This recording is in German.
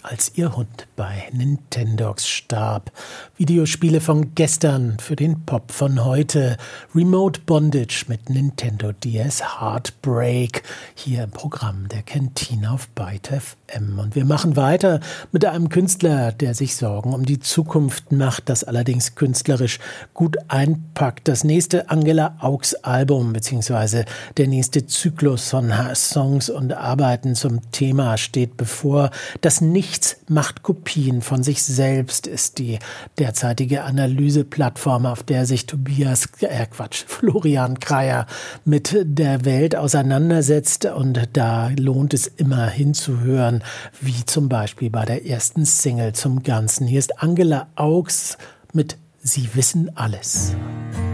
als ihr Hund bei Nintendogs starb. Videospiele von gestern für den Pop von heute. Remote Bondage mit Nintendo DS Heartbreak. Hier im Programm der Kantine auf Byte FM. Und wir machen weiter mit einem Künstler, der sich Sorgen um die Zukunft macht, das allerdings künstlerisch gut einpackt. Das nächste Angela Augs Album bzw. der nächste Zyklus von Songs und Arbeiten zum Thema steht bevor. Das Nichts macht Kopien von sich selbst ist die derzeitige Analyseplattform, auf der sich Florian Kreyer mit der Welt auseinandersetzt. Und da lohnt es immer hinzuhören, wie zum Beispiel bei der ersten Single zum Ganzen. Hier ist Angela Augs mit Sie wissen alles.